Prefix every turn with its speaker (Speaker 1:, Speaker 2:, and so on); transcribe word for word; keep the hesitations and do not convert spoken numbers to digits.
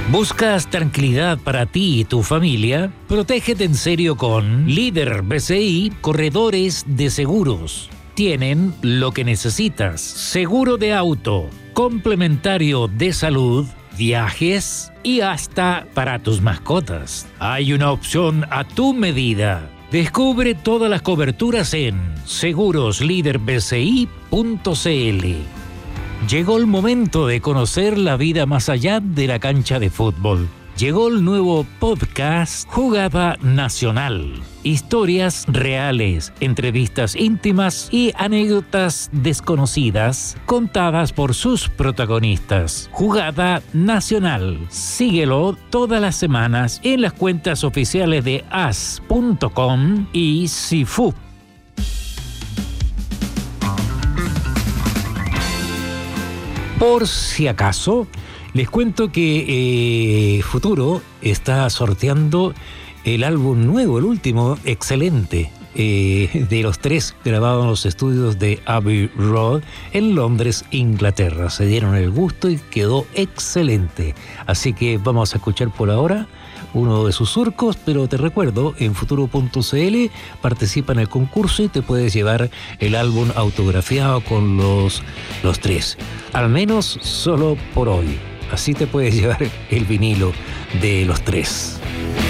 Speaker 1: ¿Buscas tranquilidad para ti y tu familia? Protégete en serio con Líder B C I Corredores de Seguros. Tienen lo que necesitas: seguro de auto, complementario de salud, viajes y hasta para tus mascotas. Hay una opción a tu medida. Descubre todas las coberturas en seguros líder b c i punto c l. Llegó el momento de conocer la vida más allá de la cancha de fútbol. Llegó el nuevo podcast Jugada Nacional. Historias reales, entrevistas íntimas y anécdotas desconocidas contadas por sus protagonistas. Jugada Nacional. Síguelo todas las semanas en las cuentas oficiales de as punto com y Sifu. Por si acaso, les cuento que eh, Futuro está sorteando el álbum nuevo, el último, excelente, eh, de los tres grabados en los estudios de Abbey Road en Londres, Inglaterra. Se dieron el gusto y quedó excelente. Así que vamos a escuchar por ahora uno de sus surcos, pero te recuerdo, en futuro punto c l participa en el concurso y te puedes llevar el álbum autografiado con los, los tres, al menos solo por hoy. Así te puedes llevar el vinilo de los tres.